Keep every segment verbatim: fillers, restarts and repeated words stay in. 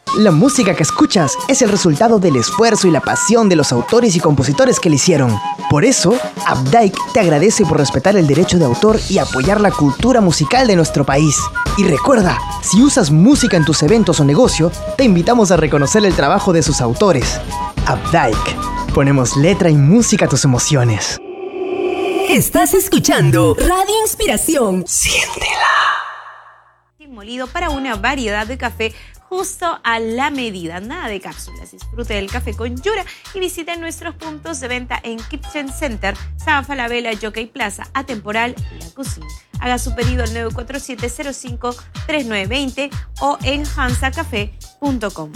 La música que escuchas es el resultado del esfuerzo y la pasión de los autores y compositores que la hicieron. Por eso, Updike te agradece por respetar el derecho de autor y apoyar la cultura musical de nuestro país. Y recuerda, si usas música en tus eventos o negocio, te invitamos a reconocer el trabajo de sus autores. Updike. Ponemos letra y música a tus emociones. Estás escuchando Radio Inspiración. Siéntela. Molido para una variedad de café justo a la medida, nada de cápsulas. Disfrute del café con Yura y visite nuestros puntos de venta en Kitchen Center, San Falabella, Jockey Plaza, Atemporal, La Cocina. Haga su pedido al nueve cuatro siete cero cinco tres nueve dos cero o en hansa café punto com.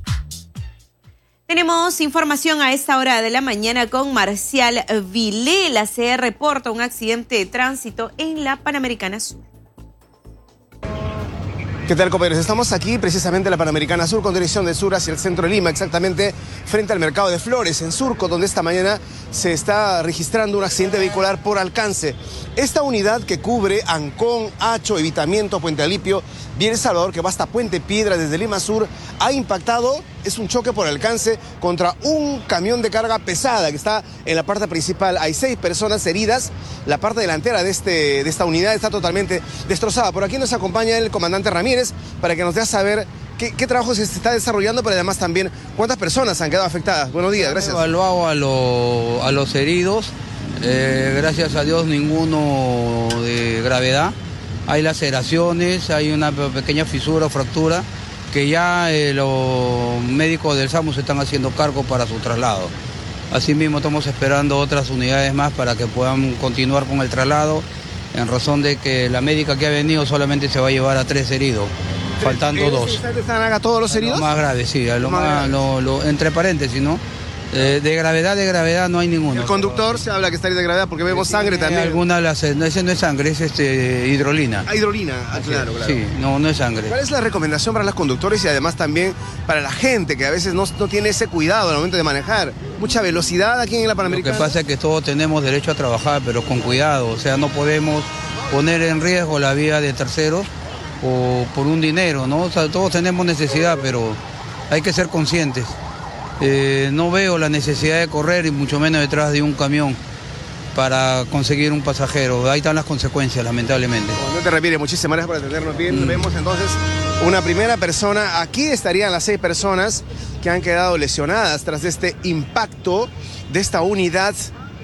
Tenemos información a esta hora de la mañana con Marcial Vilé. La C E reporta un accidente de tránsito en la Panamericana Sur. ¿Qué tal, compañeros? Estamos aquí precisamente en la Panamericana Sur con dirección del sur hacia el centro de Lima, exactamente frente al mercado de Flores, en Surco, donde esta mañana se está registrando un accidente vehicular por alcance. Esta unidad que cubre Ancón, Hacho, Evitamiento, Puente Alipio, Bien Salvador, que va hasta Puente Piedra desde Lima Sur, ha impactado, es un choque por alcance contra un camión de carga pesada que está en la parte principal. Hay seis personas heridas. La parte delantera de, este, de esta unidad está totalmente destrozada. Por aquí nos acompaña el comandante Ramírez para que nos dé a saber qué, qué trabajo se está desarrollando, pero además también cuántas personas han quedado afectadas. Buenos días, gracias. Evaluado a, lo, a los heridos, eh, gracias a Dios ninguno de gravedad. Hay laceraciones, hay una pequeña fisura o fractura que ya eh, los médicos del SAMU se están haciendo cargo para su traslado. Asimismo estamos esperando otras unidades más para que puedan continuar con el traslado, en razón de que la médica que ha venido solamente se va a llevar a tres heridos, faltando dos. ¿Están acá todos los heridos? Lo más grave, sí, a lo más, lo, lo, entre paréntesis, ¿no? Eh, de gravedad, de gravedad no hay ninguno. El conductor se habla que está de gravedad porque vemos sangre también. Alguna, no, ese no es sangre, es este, hidrolina. Ah, hidrolina, ah, claro, claro. Sí, no, no es sangre. ¿Cuál es la recomendación para los conductores y además también para la gente que a veces no, no tiene ese cuidado al momento de manejar? Mucha velocidad aquí en la Panamericana. Lo que pasa es que todos tenemos derecho a trabajar, pero con cuidado. O sea, no podemos poner en riesgo la vida de terceros o por un dinero, ¿no? O sea, todos tenemos necesidad, pero hay que ser conscientes. Eh, no veo la necesidad de correr y mucho menos detrás de un camión para conseguir un pasajero. Ahí están las consecuencias, lamentablemente. No te repite, muchísimas gracias por atendernos bien. Mm. Vemos entonces una primera persona. Aquí estarían las seis personas que han quedado lesionadas tras este impacto de esta unidad,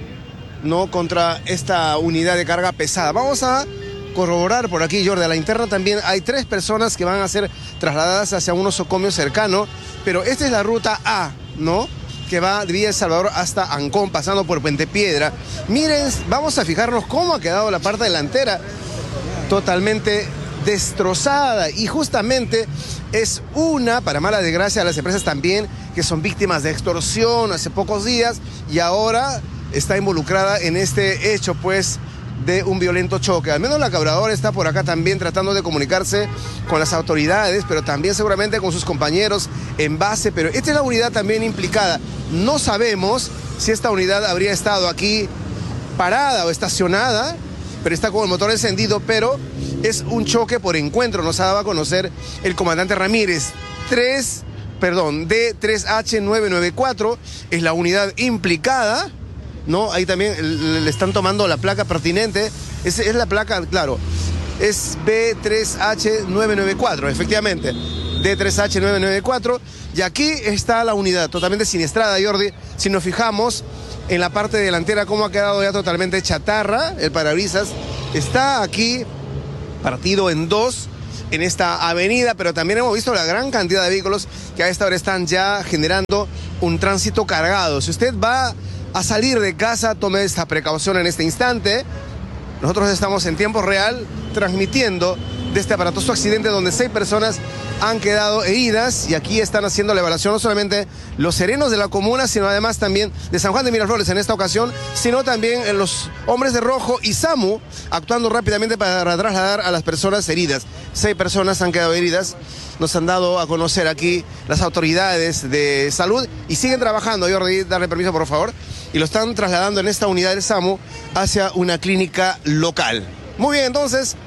¿no?, contra esta unidad de carga pesada. Vamos a corroborar por aquí, Jordi. A la interna también hay tres personas que van a ser trasladadas hacia un osocomio cercano, pero esta es la ruta A, ¿no?, que va de Villa El Salvador hasta Ancón, pasando por Puente Piedra. Miren, vamos a fijarnos cómo ha quedado la parte delantera, totalmente destrozada, y justamente es una, para mala desgracia, a las empresas también, que son víctimas de extorsión hace pocos días, y ahora está involucrada en este hecho, pues, de un violento choque. Al menos la Cabradora está por acá también tratando de comunicarse con las autoridades, pero también seguramente con sus compañeros en base, pero esta es la unidad también implicada. No sabemos si esta unidad habría estado aquí parada o estacionada, pero está con el motor encendido, pero es un choque por encuentro, nos ha dado a conocer el comandante Ramírez. tres, perdón, D tres H nueve nueve cuatro es la unidad implicada, ¿no? Ahí también le están tomando la placa pertinente. Es, es la placa, claro, es B tres H nueve nueve cuatro, efectivamente, D tres H nueve nueve cuatro. Y aquí está la unidad totalmente siniestrada, Jordi. Si nos fijamos en la parte delantera, cómo ha quedado ya totalmente chatarra, el parabrisas está aquí partido en dos en esta avenida, pero también hemos visto la gran cantidad de vehículos que a esta hora están ya generando un tránsito cargado. Si usted va a salir de casa, tome esta precaución en este instante. Nosotros estamos en tiempo real transmitiendo de este aparatoso accidente donde seis personas han quedado heridas, y aquí están haciendo la evaluación no solamente los serenos de la comuna, sino además también de San Juan de Miraflores en esta ocasión, sino también los hombres de rojo y SAMU actuando rápidamente para trasladar a las personas heridas. Seis personas han quedado heridas, nos han dado a conocer aquí las autoridades de salud, y siguen trabajando. Jordi, darle permiso por favor, y lo están trasladando en esta unidad del SAMU hacia una clínica local. Muy bien, entonces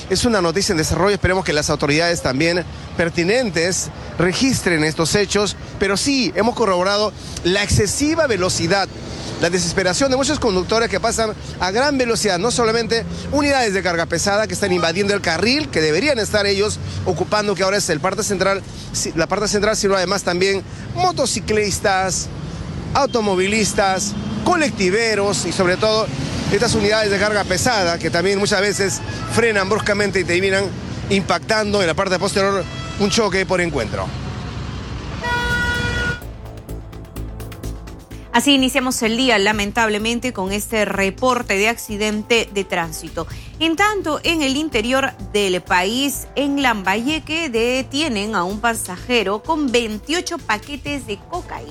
es una noticia en desarrollo. Esperemos que las autoridades también pertinentes registren estos hechos, pero sí hemos corroborado la excesiva velocidad, la desesperación de muchos conductores que pasan a gran velocidad, no solamente unidades de carga pesada que están invadiendo el carril que deberían estar ellos ocupando, que ahora es el parte central, la parte central, sino además también motociclistas, automovilistas, colectiveros y sobre todo estas unidades de carga pesada que también muchas veces frenan bruscamente y terminan impactando en la parte posterior un choque por encuentro. Así iniciamos el día, lamentablemente, con este reporte de accidente de tránsito. En tanto, en el interior del país, en Lambayeque, detienen a un pasajero con veintiocho paquetes de cocaína.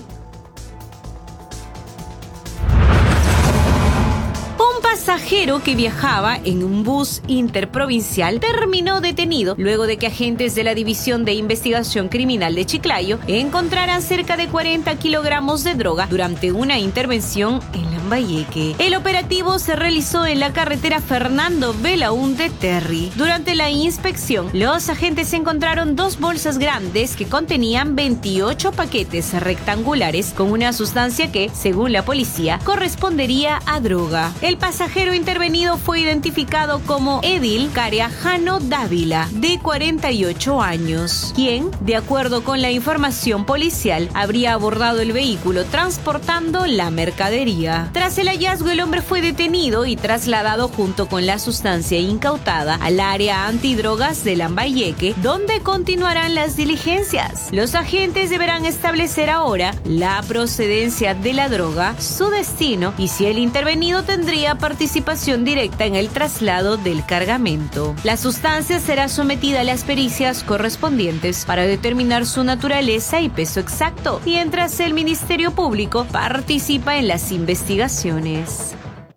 Un pasajero que viajaba en un bus interprovincial terminó detenido luego de que agentes de la División de Investigación Criminal de Chiclayo encontraran cerca de cuarenta kilogramos de droga durante una intervención en Lambayeque. El operativo se realizó en la carretera Fernando Belaúnde Terry. Durante la inspección, los agentes encontraron dos bolsas grandes que contenían veintiocho paquetes rectangulares con una sustancia que, según la policía, correspondería a droga. El pasajero intervenido fue identificado como Edil Cariajano Dávila, de cuarenta y ocho años, quien, de acuerdo con la información policial, habría abordado el vehículo transportando la mercadería. Tras el hallazgo, el hombre fue detenido y trasladado junto con la sustancia incautada al área antidrogas de Lambayeque, donde continuarán las diligencias. Los agentes deberán establecer ahora la procedencia de la droga, su destino y si el intervenido tendría participación directa en el traslado del cargamento. La sustancia será sometida a las pericias correspondientes para determinar su naturaleza y peso exacto, mientras el Ministerio Público participa en las investigaciones.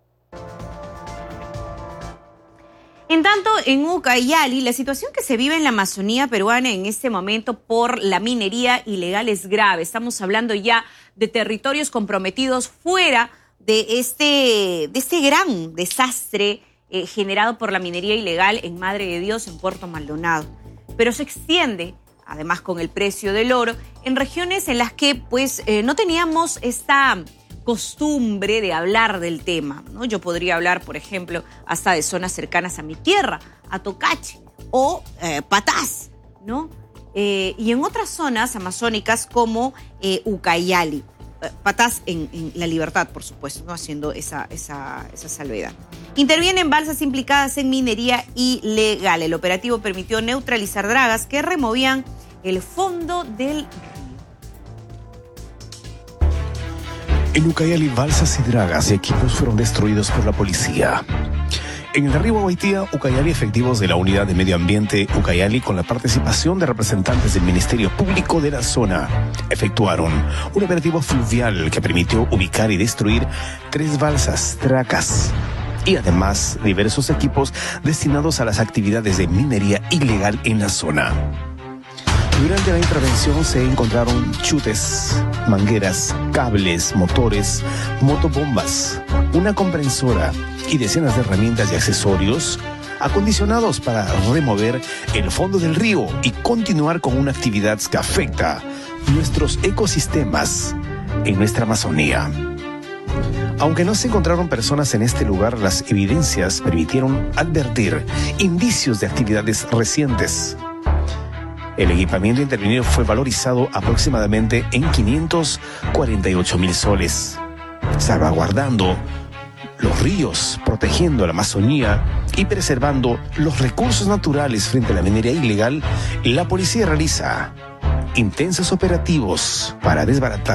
En tanto, en Ucayali, la situación que se vive en la Amazonía peruana en este momento por la minería ilegal es grave. Estamos hablando ya de territorios comprometidos fuera de este, de este gran desastre eh, generado por la minería ilegal en Madre de Dios, en Puerto Maldonado. Pero se extiende, además con el precio del oro, en regiones en las que pues eh, no teníamos esta costumbre de hablar del tema, ¿no? Yo podría hablar, por ejemplo, hasta de zonas cercanas a mi tierra, a Tocache o eh, Patás, ¿no? Eh, y en otras zonas amazónicas como eh, Ucayali. Patás en, en La Libertad, por supuesto, ¿no? Haciendo esa, esa, esa salvedad. Intervienen balsas implicadas en minería ilegal. El operativo permitió neutralizar dragas que removían el fondo del río. En Ucayali, balsas y dragas y equipos fueron destruidos por la policía. En el río Guaitía, Ucayali, efectivos de la Unidad de Medio Ambiente Ucayali, con la participación de representantes del Ministerio Público de la zona, efectuaron un operativo fluvial que permitió ubicar y destruir tres balsas, tracas y además diversos equipos destinados a las actividades de minería ilegal en la zona. Durante la intervención se encontraron chutes, mangueras, cables, motores, motobombas, una comprensora y decenas de herramientas y accesorios acondicionados para remover el fondo del río y continuar con una actividad que afecta nuestros ecosistemas en nuestra Amazonía. Aunque no se encontraron personas en este lugar, las evidencias permitieron advertir indicios de actividades recientes. El equipamiento intervenido fue valorizado aproximadamente en quinientos cuarenta y ocho mil soles, salvaguardando los ríos, protegiendo la Amazonía y preservando los recursos naturales frente a la minería ilegal. La policía realiza intensos operativos para desbaratar